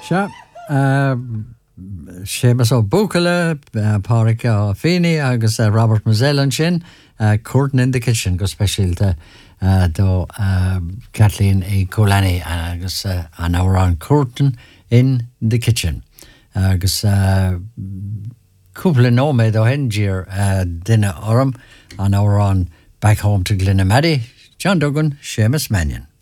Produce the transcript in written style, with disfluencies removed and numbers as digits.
Se sémas ó bucala páric á féine agus Robert Mazellan sin Curtain in the Kitchen go speisialta do Kathleen A. Colani agus an árán Curtain in the Kitchen agus cúpla nóméid ó hengír duine orm an árán Back Home to Glenamady John Duggan, Seamus Mannion.